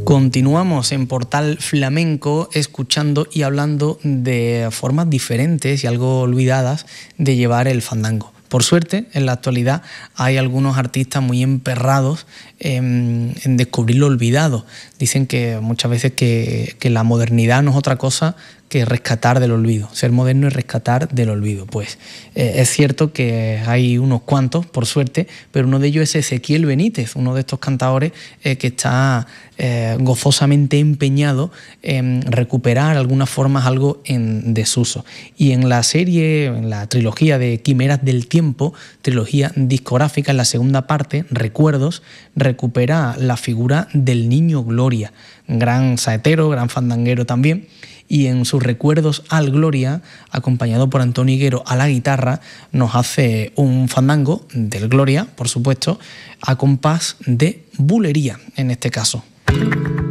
Continuamos en Portal Flamenco escuchando y hablando de formas diferentes y algo olvidadas de llevar el fandango. Por suerte, en la actualidad hay algunos artistas muy emperrados en descubrir lo olvidado. Dicen que muchas veces que la modernidad no es otra cosa que rescatar del olvido. Ser moderno es rescatar del olvido. Pues es cierto que hay unos cuantos, por suerte, pero uno de ellos es Ezequiel Benítez, uno de estos cantadores que está gozosamente empeñado en recuperar algunas formas, algo en desuso. Y en la serie, en la trilogía de Quimeras del Tiempo, trilogía discográfica, en la segunda parte, Recuerdos, recupera la figura del Niño Gloria, gran saetero, gran fandanguero también, y en sus Recuerdos al Gloria, acompañado por Antonio Higuero a la guitarra, nos hace un fandango del Gloria, por supuesto, a compás de bulería en este caso.